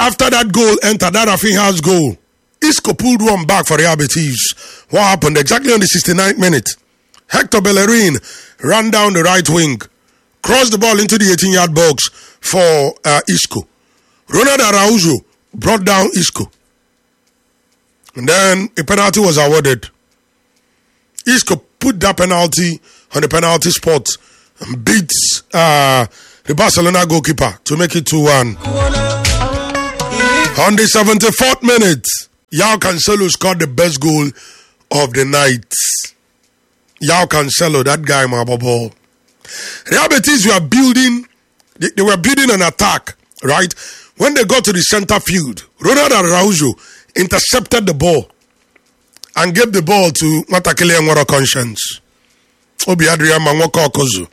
After that goal entered, that Rafinha's goal, Isco pulled one back for Real Betis. What happened? Exactly on the 69th minute, Hector Bellerin ran down the right wing, crossed the ball into the 18-yard box for Isco. Ronald Araujo brought down Isco. And then a penalty was awarded. Isco put that penalty on the penalty spot and beat the Barcelona goalkeeper to make it 2-1. On the 74th minute, João Cancelo scored the best goal of the night. João Cancelo, that guy, my ball. Real Betis were building, they were building an attack, right? When they got to the center field, Ronald Araujo intercepted the ball and gave the ball to Matakele Nwara Conscience. Obi Adrian Manwoko Okozu.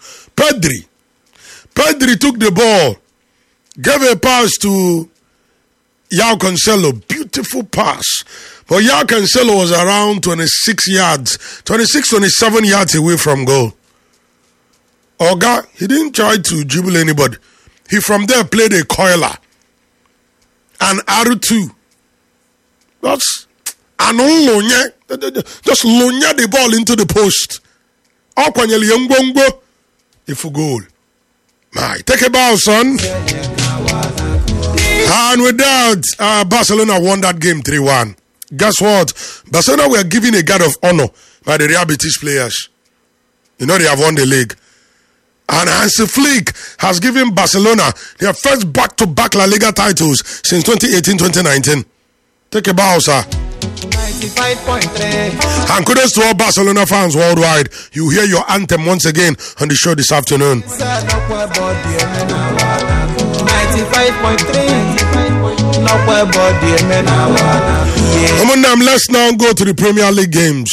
Pedri took the ball, gave a pass to João Cancelo. Beautiful pass. But João Cancelo was around 26 yards, 27 yards away from goal. Oga, he didn't try to dribble anybody. He from there played a coiler. An R2. That's an onlonya. Just lonya the ball into the post. Okwanyeli Yongbongbo. If a goal. My, take a bow, son. And with that, Barcelona won that game 3-1. Guess what? Barcelona were given a guard of honor by the Real Betis players. You know they have won the league. And Hansi Flick has given Barcelona their first back-to-back La Liga titles since 2018-2019. Take a bow, sir. 95.3. And kudos to all Barcelona fans worldwide. You hear your anthem once again on the show this afternoon. 95.3. Let's now go to the Premier League games.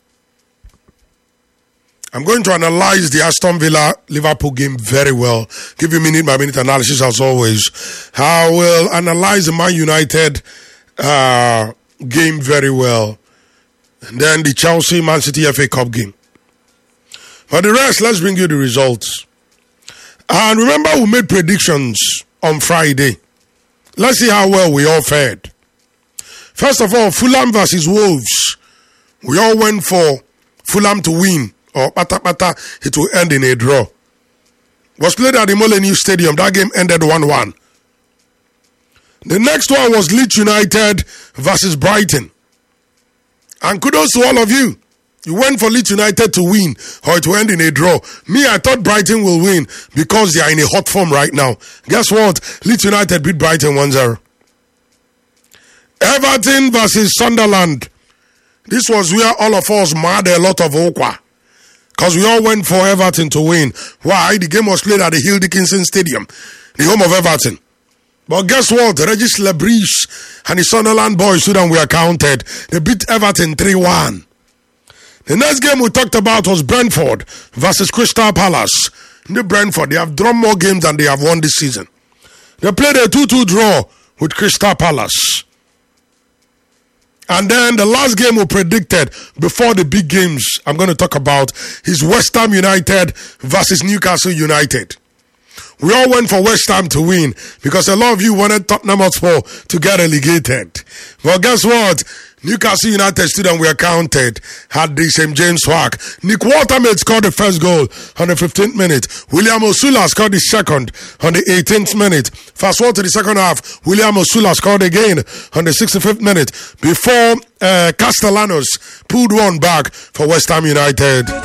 I'm going to analyze the Aston Villa-Liverpool game very well. Give you minute-by-minute analysis as always. I will analyze the Man United game very well. And then the Chelsea-Man City FA Cup game. For the rest, let's bring you the results. And remember, we made predictions on Friday. Let's see how well we all fared. First of all, Fulham versus Wolves. We all went for Fulham to win. Or pata, it will end in a draw. Was played at the Molineux Stadium. That game ended 1-1. The next one was Leeds United versus Brighton. And kudos to all of you. You went for Leeds United to win, or it will end in a draw. Me, I thought Brighton will win because they are in a hot form right now. Guess what? Leeds United beat Brighton 1-0. Everton versus Sunderland. This was where all of us mad a lot of okwa. Because we all went for Everton to win. Why? The game was played at the Hill Dickinson Stadium, the home of Everton. But guess what? Regis Lebris and the Sunderland boys stood and were counted. They beat Everton 3-1. The next game we talked about was Brentford versus Crystal Palace. In the Brentford, they have drawn more games than they have won this season. They played a 2-2 draw with Crystal Palace. And then the last game we predicted before the big games I'm going to talk about is West Ham United versus Newcastle United. We all went for West Ham to win because a lot of you wanted Tottenham Hotspur to get relegated. Well, guess what? Newcastle United stood and were counted. Had the St. James Park. Nick Watermaid scored the first goal on the 15th minute. William Osula scored the second on the 18th minute. Fast forward to the second half. William Osula scored again on the 65th minute before Castellanos pulled one back for West Ham United.